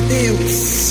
Deus.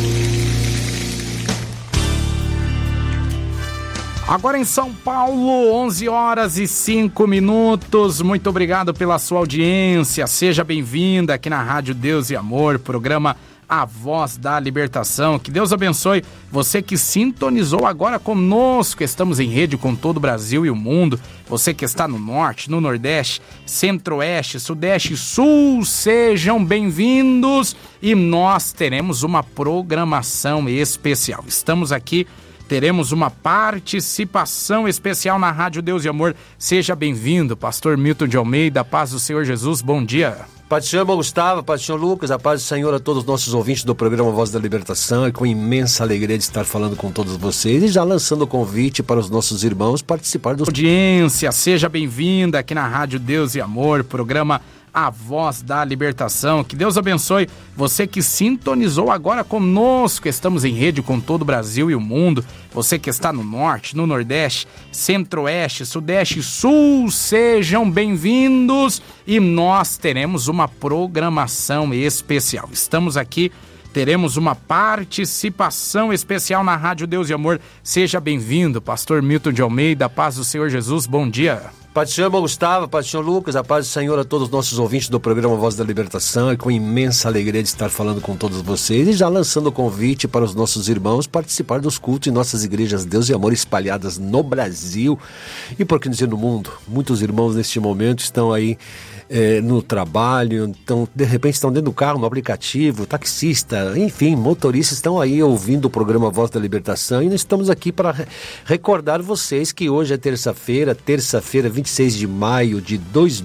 Agora em São Paulo, 11 horas e 5 minutos. Muito obrigado pela sua audiência. Seja bem-vinda aqui na Rádio Deus e Amor, programa A Voz da Libertação. Que Deus abençoe você que sintonizou agora conosco. Estamos em rede com todo o Brasil e o mundo. Você que está no Norte, no Nordeste, Centro-Oeste, Sudeste e Sul, sejam bem-vindos. E nós teremos uma programação especial. Estamos aqui. Teremos uma participação especial na Rádio Deus e Amor. Seja bem-vindo, pastor Milton de Almeida, paz do Senhor Jesus, bom dia. Paz do Senhor, irmão Gustavo, paz do Senhor Lucas, a paz do Senhor a todos os nossos ouvintes do programa Voz da Libertação. É com imensa alegria de estar falando com todos vocês e já lançando o convite para os nossos irmãos participar do... Audiência, seja bem-vinda aqui na Rádio Deus e Amor, programa A Voz da Libertação. Que Deus abençoe você que sintonizou agora conosco. Estamos em rede com todo o Brasil e o mundo. Você que está no Norte, no Nordeste, Centro-Oeste, Sudeste e Sul, sejam bem-vindos. E nós teremos uma programação especial. Estamos aqui, teremos uma participação especial na Rádio Deus e Amor. Seja bem-vindo, pastor Milton de Almeida, paz do Senhor Jesus, bom dia. Paz do Senhor, irmão Gustavo, paz do Senhor Lucas, a paz do Senhor a todos os nossos ouvintes do programa Voz da Libertação. É com imensa alegria de estar falando com todos vocês e já lançando o convite para os nossos irmãos participar dos cultos em nossas igrejas Deus e Amor espalhadas no Brasil e, por que dizer, no mundo. Muitos irmãos neste momento estão aí no trabalho, então de repente estão dentro do carro, no aplicativo, taxista, enfim, motoristas estão aí ouvindo o programa Voz da Libertação e nós estamos aqui para recordar vocês que hoje é terça-feira, 26 de maio de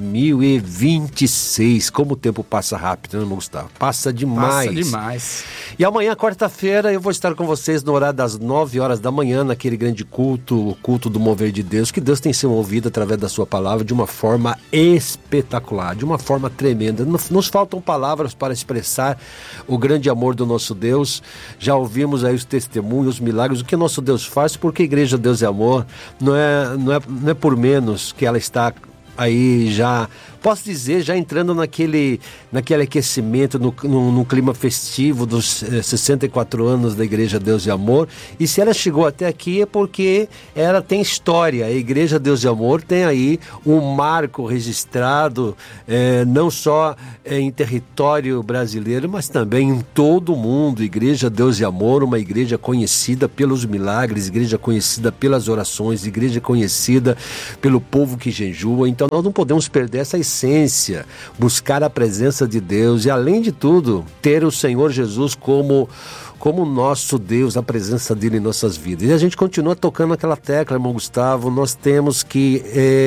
2026. Como o tempo passa rápido, né, irmão Gustavo? Passa demais. Passa demais. E amanhã, quarta-feira, eu vou estar com vocês no horário das 9 horas da manhã, naquele grande culto, o culto do mover de Deus, que Deus tem sido ouvido através da sua palavra de uma forma espetacular, de uma forma tremenda. Nos faltam palavras para expressar o grande amor do nosso Deus. Já ouvimos aí os testemunhos, os milagres, o que nosso Deus faz, porque a Igreja Deus é Amor não é por menos que ela está aí já, posso dizer, já entrando naquele aquecimento, no clima festivo dos 64 anos da Igreja Deus e Amor. E se ela chegou até aqui é porque ela tem história. A Igreja Deus e Amor tem aí um marco registrado, não só em território brasileiro, mas também em todo o mundo. Igreja Deus e Amor, uma igreja conhecida pelos milagres, igreja conhecida pelas orações, igreja conhecida pelo povo que jejua. Então nós não podemos perder essa essência, buscar a presença de Deus e, além de tudo, ter o Senhor Jesus como nosso Deus, a presença dele em nossas vidas. E a gente continua tocando aquela tecla, irmão Gustavo, nós temos que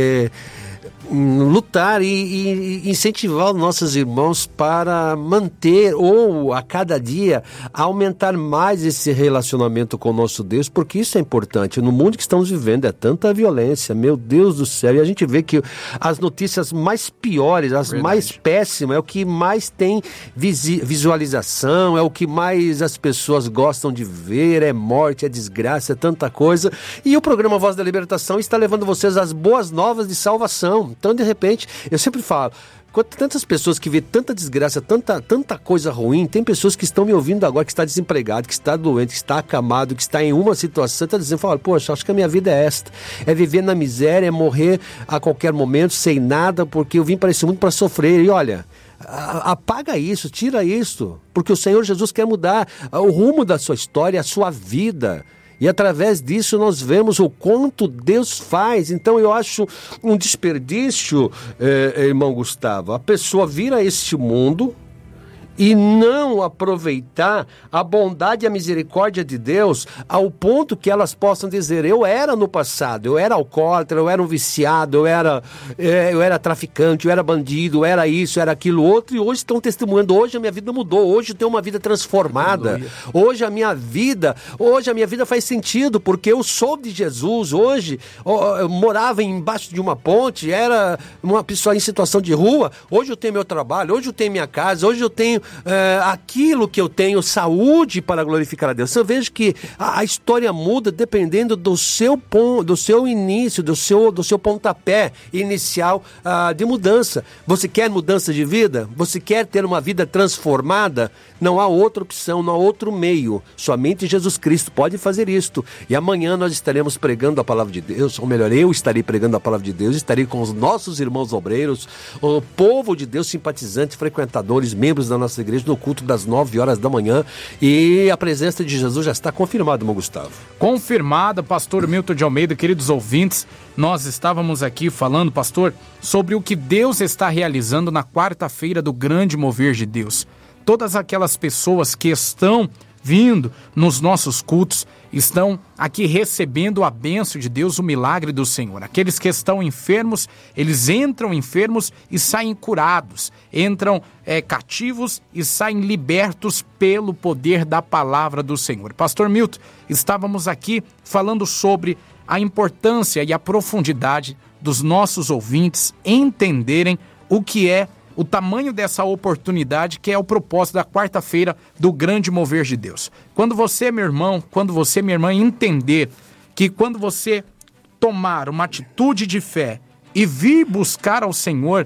lutar e incentivar os nossos irmãos para manter ou a cada dia aumentar mais esse relacionamento com o nosso Deus, porque isso é importante. No mundo que estamos vivendo é tanta violência, meu Deus do céu, e a gente vê que as notícias mais piores, as mais péssimas, é o que mais tem visualização, é o que mais as pessoas gostam de ver, é morte, é desgraça, é tanta coisa, e o programa Voz da Libertação está levando vocês às boas novas de salvação. Então, de repente, eu sempre falo, tantas pessoas que vê tanta desgraça, tanta coisa ruim, tem pessoas que estão me ouvindo agora, que está desempregado, que está doente, que está acamado, que está em uma situação, está dizendo, poxa, acho que a minha vida é esta, é viver na miséria, é morrer a qualquer momento, sem nada, porque eu vim para esse mundo para sofrer. E olha, apaga isso, tira isso, porque o Senhor Jesus quer mudar o rumo da sua história, a sua vida. E através disso nós vemos o quanto Deus faz. Então eu acho um desperdício, irmão Gustavo, a pessoa vir a este mundo e não aproveitar a bondade e a misericórdia de Deus ao ponto que elas possam dizer, eu era no passado, eu era alcoólatra, eu era um viciado, eu era traficante, eu era bandido, eu era isso, eu era aquilo outro, e hoje estão testemunhando, hoje a minha vida mudou, hoje eu tenho uma vida transformada, hoje a minha vida faz sentido, porque eu sou de Jesus. Hoje eu morava embaixo de uma ponte, era uma pessoa em situação de rua, hoje eu tenho meu trabalho, hoje eu tenho minha casa, hoje eu tenho aquilo que eu tenho, saúde para glorificar a Deus. Eu vejo que a história muda dependendo do seu início, do seu pontapé inicial de mudança. Você quer mudança de vida? Você quer ter uma vida transformada? Não há outra opção, não há outro meio. Somente Jesus Cristo pode fazer isto. E amanhã nós estaremos pregando a palavra de Deus, ou melhor, eu estarei pregando a palavra de Deus, estarei com os nossos irmãos obreiros, o povo de Deus, simpatizantes, frequentadores, membros da nossa igreja, no culto das 9 horas da manhã. E a presença de Jesus já está confirmada, irmão Gustavo. Confirmada, pastor Milton de Almeida, queridos ouvintes. Nós estávamos aqui falando, pastor, sobre o que Deus está realizando na quarta-feira do grande mover de Deus. Todas aquelas pessoas que estão vindo nos nossos cultos, estão aqui recebendo a bênção de Deus, o milagre do Senhor. Aqueles que estão enfermos, eles entram enfermos e saem curados, entram cativos e saem libertos pelo poder da palavra do Senhor. Pastor Milton, estávamos aqui falando sobre a importância e a profundidade dos nossos ouvintes entenderem o que é o tamanho dessa oportunidade, que é o propósito da quarta-feira do grande mover de Deus. Quando você, meu irmão, quando você, minha irmã, entender que quando você tomar uma atitude de fé e vir buscar ao Senhor,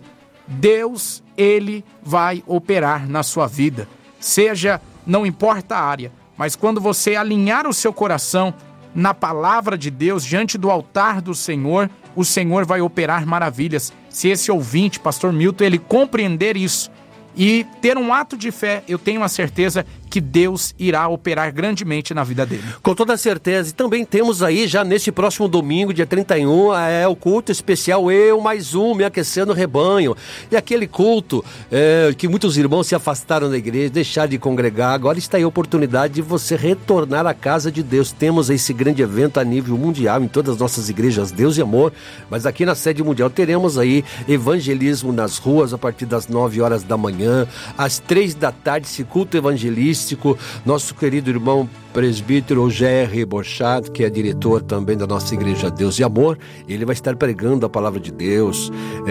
Deus, Ele vai operar na sua vida. Seja, não importa a área, mas quando você alinhar o seu coração na palavra de Deus, diante do altar do Senhor, o Senhor vai operar maravilhas. Se esse ouvinte, pastor Milton, ele compreender isso e ter um ato de fé, eu tenho a certeza que Deus irá operar grandemente na vida dele. Com toda certeza. E também temos aí, já neste próximo domingo, dia 31, o culto especial Eu Mais Um, Me Aquecendo o Rebanho. E aquele culto que muitos irmãos se afastaram da igreja, deixaram de congregar. Agora está aí a oportunidade de você retornar à casa de Deus. Temos esse grande evento a nível mundial, em todas as nossas igrejas, Deus e Amor. Mas aqui na sede mundial teremos aí evangelismo nas ruas a partir das 9 horas da manhã. Às 3 da tarde, esse culto evangelístico. Nosso querido irmão presbítero G.R. Borchat, que é diretor também da nossa igreja Deus e Amor, ele vai estar pregando a palavra de Deus,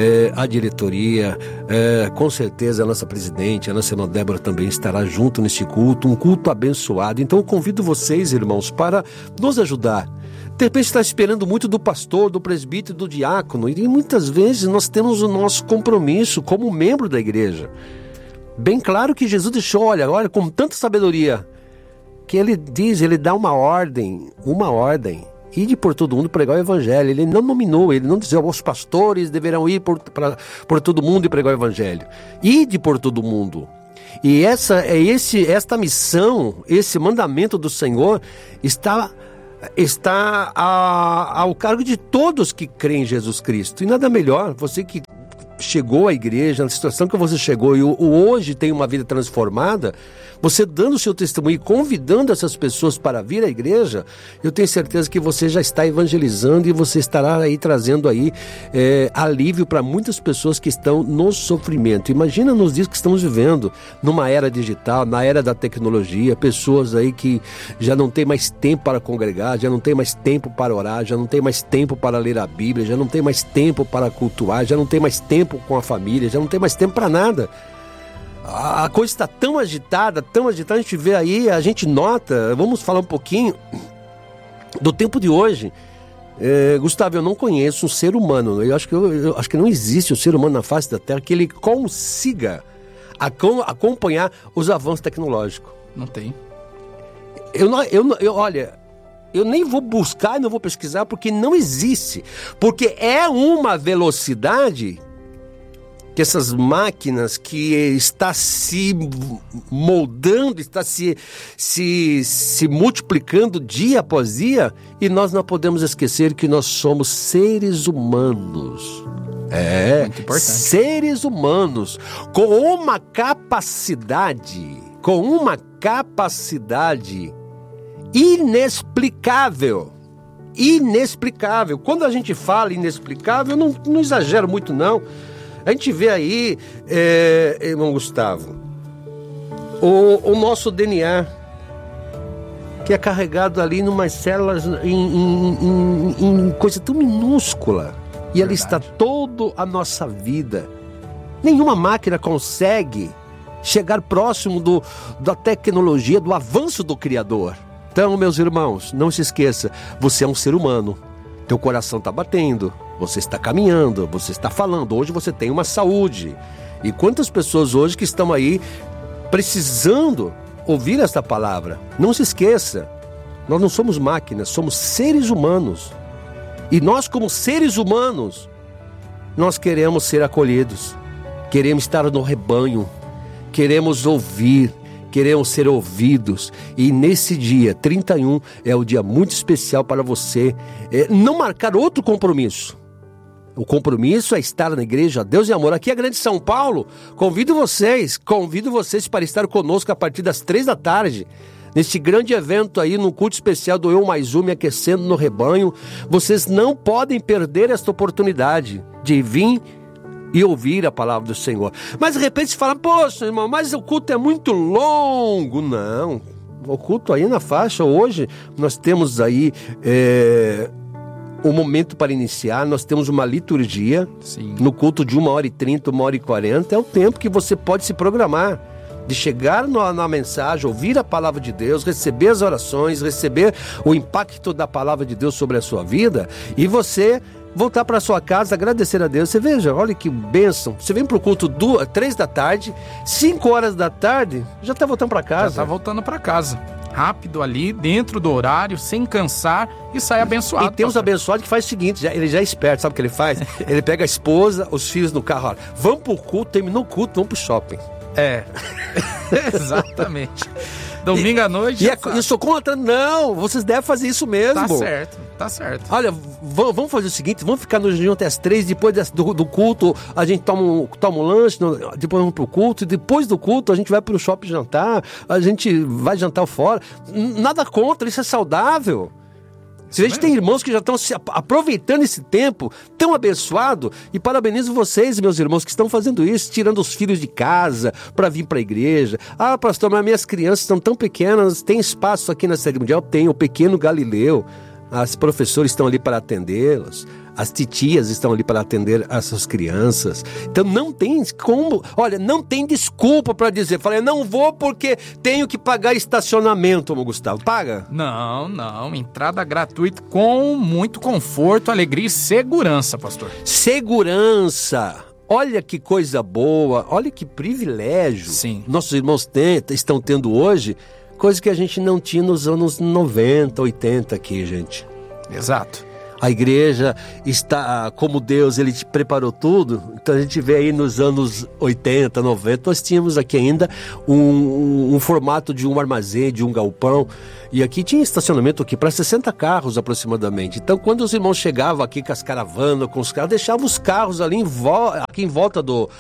a diretoria, com certeza a nossa presidente, a nossa irmã Débora também estará junto nesse culto, um culto abençoado. Então eu convido vocês, irmãos, para nos ajudar. De repente está esperando muito do pastor, do presbítero, do diácono, e muitas vezes nós temos o nosso compromisso como membro da igreja. Bem claro que Jesus deixou, olha, com tanta sabedoria, que ele dá uma ordem, ide por todo mundo pregar o evangelho. Ele não nominou, ele não dizia, os pastores deverão ir por todo mundo e pregar o evangelho. Ide por todo mundo. E esta missão, esse mandamento do Senhor está ao cargo de todos que creem em Jesus Cristo. E nada melhor, você que chegou à igreja, na situação que você chegou e hoje tem uma vida transformada, você dando o seu testemunho e convidando essas pessoas para vir à igreja, eu tenho certeza que você já está evangelizando e você estará aí trazendo aí alívio para muitas pessoas que estão no sofrimento. Imagina nos dias que estamos vivendo, numa era digital, na era da tecnologia, pessoas aí que já não tem mais tempo para congregar, já não tem mais tempo para orar, já não tem mais tempo para ler a Bíblia, já não tem mais tempo para cultuar, já não tem mais tempo com a família, já não tem mais tempo para nada. A coisa está tão agitada, a gente vê aí, a gente nota, vamos falar um pouquinho do tempo de hoje. Gustavo, eu não conheço um ser humano, eu acho que não existe um ser humano na face da Terra que ele consiga acompanhar os avanços tecnológicos. Não tem. Olha, eu nem vou buscar, não vou pesquisar, porque não existe. Porque é uma velocidade que essas máquinas que está se moldando, está se multiplicando dia após dia, e nós não podemos esquecer que nós somos seres humanos. Muito importante. Seres humanos com uma capacidade inexplicável. Quando a gente fala inexplicável, eu não exagero muito não. A gente vê aí, irmão Gustavo, o nosso DNA, que é carregado ali em umas células, em coisa tão minúscula. E ali está toda a nossa vida. Nenhuma máquina consegue chegar próximo da tecnologia, do avanço do Criador. Então, meus irmãos, não se esqueça, você é um ser humano, teu coração está batendo, você está caminhando, você está falando, hoje você tem uma saúde. E quantas pessoas hoje que estão aí precisando ouvir esta palavra? Não se esqueça, nós não somos máquinas, somos seres humanos. E nós, como seres humanos, nós queremos ser acolhidos, queremos estar no rebanho, queremos ouvir, queremos ser ouvidos. E nesse dia, 31, é o dia muito especial para você não marcar outro compromisso. O compromisso é estar na igreja Deus e Amor. Aqui é a Grande São Paulo. Convido vocês para estar conosco a partir das 3 da tarde. Neste grande evento aí, no culto especial do Eu Mais Um, Me Aquecendo no Rebanho. Vocês não podem perder esta oportunidade de vir e ouvir a palavra do Senhor. Mas de repente você fala, poxa, irmão, mas o culto é muito longo. Não, o culto aí na faixa, hoje nós temos aí um momento para iniciar, nós temos uma liturgia. Sim. No culto de 1h30, 1h40, é o tempo que você pode se programar, de chegar na mensagem, ouvir a palavra de Deus, receber as orações, receber o impacto da palavra de Deus sobre a sua vida, e você voltar para sua casa, agradecer a Deus. Você veja, olha que bênção. Você vem para o culto 3 da tarde, 5 horas da tarde, já está voltando para casa. Já está voltando para casa. Rápido ali, dentro do horário, sem cansar, e sai abençoado. E tem uns abençoados que faz o seguinte, ele já é esperto, sabe o que ele faz? Ele pega a esposa, os filhos no carro, olha, vamos pro culto, terminou o culto, vamos pro shopping. Exatamente. Domingo à noite. E eu sou contra, não, vocês devem fazer isso mesmo. Tá certo. Olha, vamos fazer o seguinte, vamos ficar no jejum até as 3, depois do culto a gente toma um lanche, depois vamos pro culto, e depois do culto a gente vai pro shopping jantar, a gente vai jantar fora. Nada contra, isso é saudável. Você vê que tem irmãos que já estão aproveitando esse tempo tão abençoado, e parabenizo vocês, meus irmãos, que estão fazendo isso, tirando os filhos de casa para vir para a igreja. Ah, pastor, mas minhas crianças estão tão pequenas, tem espaço aqui na Sede Mundial? Tem, o pequeno Galileu, as professoras estão ali para atendê-las, as titias estão ali para atender essas crianças. Então não tem como, olha, não tem desculpa para dizer, falei, não vou porque tenho que pagar estacionamento, irmão Gustavo. Paga? Não, entrada gratuita com muito conforto, alegria e segurança, pastor. Segurança. Olha que coisa boa, olha que privilégio. Sim. Nossos irmãos estão tendo hoje, coisa que a gente não tinha nos anos 90, 80 aqui, gente. Exato. A igreja está, como Deus, Ele te preparou tudo. Então a gente vê aí nos anos 80, 90, nós tínhamos aqui ainda um formato de um armazém, de um galpão. E aqui tinha estacionamento aqui para 60 carros aproximadamente. Então quando os irmãos chegavam aqui com as caravanas, com os carros, deixavam os carros ali aqui em volta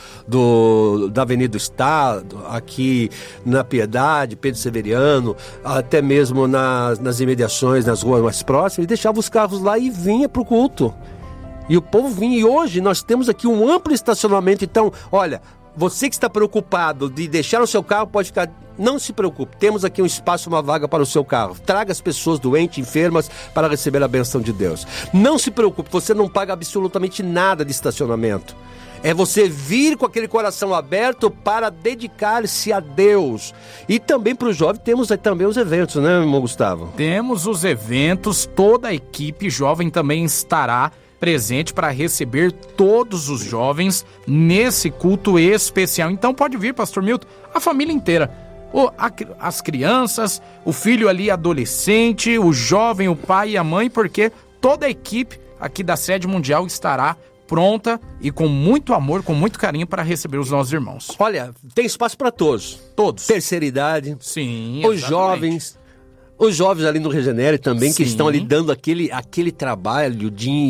da Avenida do Estado, aqui na Piedade, Pedro Severiano, até mesmo nas imediações, nas ruas mais próximas, e deixavam os carros lá e vinha para o culto. E o povo vinha. E hoje nós temos aqui um amplo estacionamento. Então, olha, você que está preocupado de deixar o seu carro, pode ficar. Não se preocupe, temos aqui um espaço, uma vaga para o seu carro. Traga as pessoas doentes, enfermas, para receber a bênção de Deus. Não se preocupe, você não paga absolutamente nada de estacionamento. É você vir com aquele coração aberto para dedicar-se a Deus. E também para os jovens temos também os eventos, né, irmão Gustavo? Temos os eventos, toda a equipe jovem também estará presente para receber todos os jovens nesse culto especial. Então pode vir, pastor Milton, a família inteira. As crianças, o filho ali adolescente, o jovem, o pai e a mãe, porque toda a equipe aqui da Sede Mundial estará pronta e com muito amor, com muito carinho para receber os nossos irmãos. Olha, tem espaço para todos. Todos. Terceira idade. Sim, os jovens. Os jovens ali no Regenere também, que estão ali dando aquele trabalho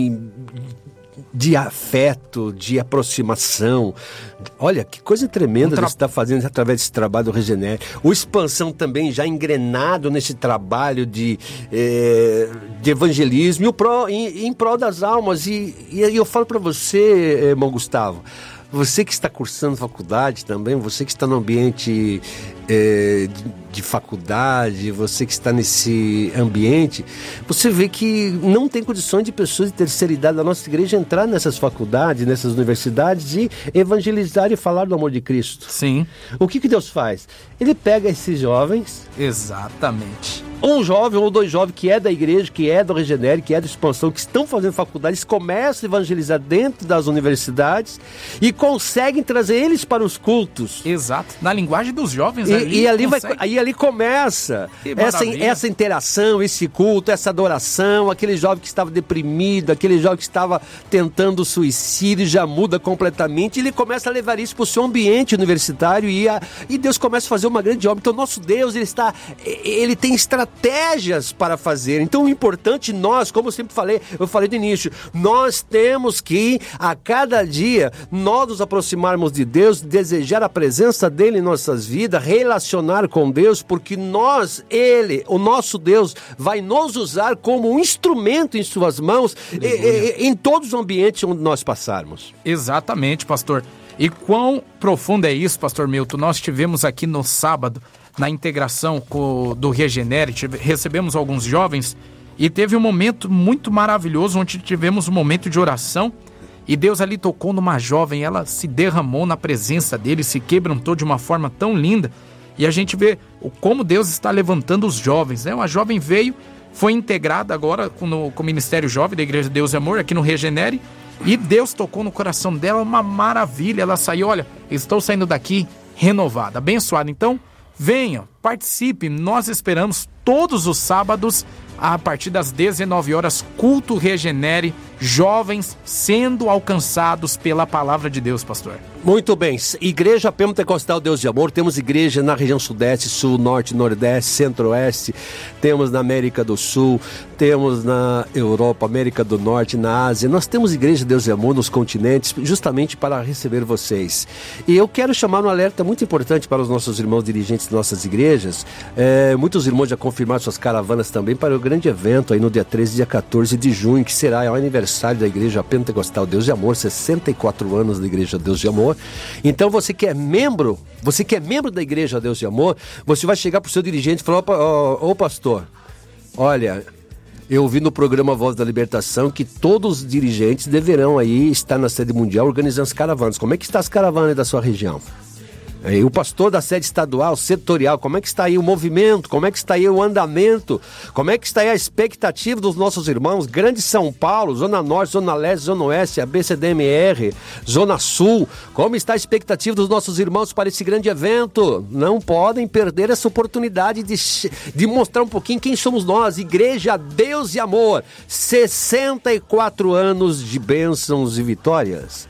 de afeto, de aproximação. Olha, que coisa tremenda você está fazendo através desse trabalho do Regenere. O Expansão também já engrenado nesse trabalho de evangelismo em prol das almas. E eu falo para você, irmão Gustavo, você que está cursando faculdade também, você que está no ambiente de faculdade, você que está nesse ambiente, você vê que não tem condições de pessoas de terceira idade da nossa igreja entrar nessas faculdades, nessas universidades e evangelizar e falar do amor de Cristo. Sim. O que Deus faz? Ele pega esses jovens... Exatamente. Um jovem ou dois jovens que é da igreja, que é do Regenere, que é da expansão, que estão fazendo faculdade, eles começam a evangelizar dentro das universidades e conseguem trazer eles para os cultos. Exato, na linguagem dos jovens. E ali começa essa interação, esse culto, essa adoração. Aquele jovem que estava deprimido, aquele jovem que estava tentando suicídio, já muda completamente. Ele começa a levar isso para o seu ambiente universitário e Deus começa a fazer uma grande obra. Então nosso Deus, ele tem estratégias para fazer. Então o importante, nós, como eu falei no início, nós temos que a cada dia nós nos aproximarmos de Deus, desejar a presença dele em nossas vidas, relacionar com Deus, porque o nosso Deus vai nos usar como um instrumento em suas mãos em todos os ambientes onde nós passarmos. Exatamente, pastor. E quão profundo é isso, pastor Milton? Nós tivemos aqui no sábado, na integração do Regenere, recebemos alguns jovens e teve um momento muito maravilhoso onde tivemos um momento de oração e Deus ali tocou numa jovem, ela se derramou na presença dele, se quebrantou de uma forma tão linda e a gente vê como Deus está levantando os jovens, né? Uma jovem veio, foi integrada agora com o Ministério Jovem da Igreja Deus e Amor aqui no Regenere e Deus tocou no coração dela, uma maravilha, ela saiu, olha, estou saindo daqui renovada, abençoada. Então venham, participe, nós esperamos todos os sábados a partir das 19 horas, culto Regenere, jovens sendo alcançados pela palavra de Deus, pastor. Muito bem, Igreja Pentecostal Deus de Amor, temos igreja na região sudeste, sul, norte, nordeste, centro-oeste, temos na América do Sul, temos na Europa, América do Norte, na Ásia, nós temos igreja Deus de Amor nos continentes, justamente para receber vocês. E eu quero chamar um alerta muito importante para os nossos irmãos dirigentes de nossas igrejas, muitos irmãos já confirmaram suas caravanas também para o grande evento aí no dia 13 e dia 14 de junho, que será o aniversário da Igreja Pentecostal Deus de Amor, 64 anos da Igreja Deus de Amor. Então você que é membro da Igreja Deus de Amor, você vai chegar para o seu dirigente e falar, ô pastor, olha, eu ouvi no programa Voz da Libertação que todos os dirigentes deverão aí estar na sede mundial organizando as caravanas. Como é que está as caravanas da sua região? E o pastor da sede estadual, setorial, como é que está aí o movimento, como é que está aí o andamento, como é que está aí a expectativa dos nossos irmãos, Grande São Paulo, Zona Norte, Zona Leste, Zona Oeste, ABCDMR, Zona Sul, como está a expectativa dos nossos irmãos para esse grande evento? Não podem perder essa oportunidade de mostrar um pouquinho quem somos nós, Igreja Deus e Amor, 64 anos de bênçãos e vitórias.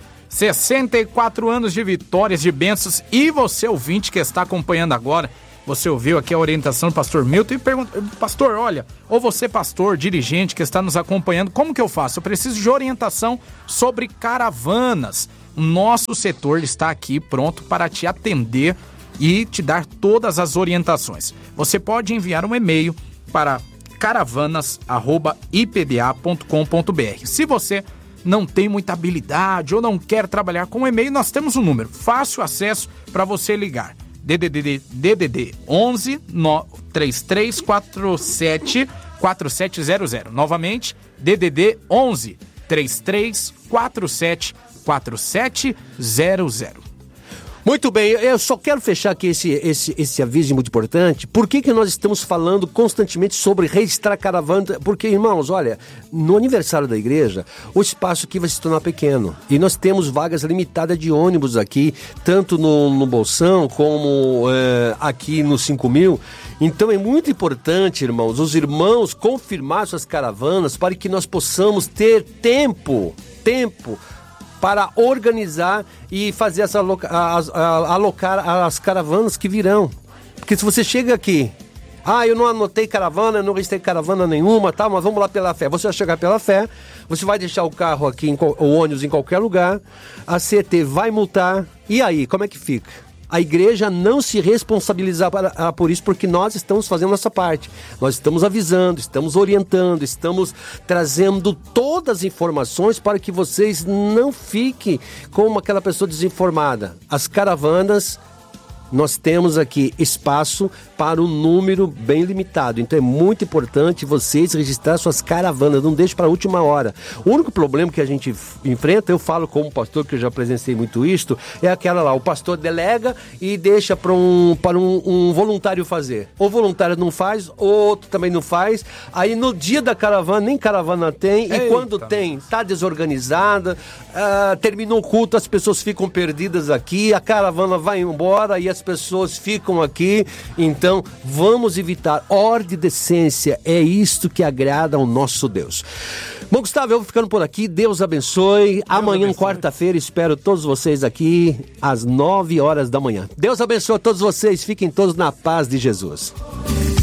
64 anos de vitórias, de bênçãos. E você, ouvinte que está acompanhando agora, você ouviu aqui a orientação do pastor Milton e pergunta, pastor, olha, ou você, pastor, dirigente que está nos acompanhando, como que eu faço? Eu preciso de orientação sobre caravanas. Nosso setor está aqui pronto para te atender e te dar todas as orientações. Você pode enviar um e-mail para caravanas@ipda.com.br. Se você não tem muita habilidade ou não quer trabalhar com e-mail, nós temos um número, fácil acesso para você ligar. DDD 11 3347 4700. Novamente, DDD 11 3347 4700. Muito bem, eu só quero fechar aqui esse aviso muito importante. Por que nós estamos falando constantemente sobre registrar caravana? Porque, irmãos, olha, no aniversário da igreja, o espaço aqui vai se tornar pequeno. E nós temos vagas limitadas de ônibus aqui, tanto no Bolsão como aqui no 5.000. Então é muito importante, irmãos, os irmãos confirmar suas caravanas para que nós possamos ter tempo para organizar e fazer alocar as caravanas que virão. Porque se você chega aqui, eu não anotei caravana, eu não registrei caravana nenhuma, tá, mas vamos lá pela fé. Você vai chegar pela fé, você vai deixar o carro aqui, o ônibus em qualquer lugar, a CET vai multar, e aí, como é que fica? a igreja não se responsabilizar por isso, porque nós estamos fazendo nossa parte. Nós estamos avisando, estamos orientando, estamos trazendo todas as informações para que vocês não fiquem como aquela pessoa desinformada. As caravanas, nós temos aqui espaço para um número bem limitado. Então é muito importante vocês registrar suas caravanas, não deixe para a última hora. O único problema que a gente enfrenta, eu falo como pastor, que eu já presenciei muito isto, é aquela lá, o pastor delega e deixa para um voluntário fazer. O voluntário não faz, outro também não faz. Aí no dia da caravana, nem caravana tem, e quando tem, está desorganizada, terminou o culto, as pessoas ficam perdidas aqui, a caravana vai embora e as pessoas ficam aqui. Então, vamos evitar. Ordem e decência, é isto que agrada ao nosso Deus. Bom, Gustavo, eu vou ficando por aqui. Deus abençoe. Amanhã, quarta-feira, espero todos vocês aqui às 9 horas da manhã. Deus abençoe a todos vocês. Fiquem todos na paz de Jesus.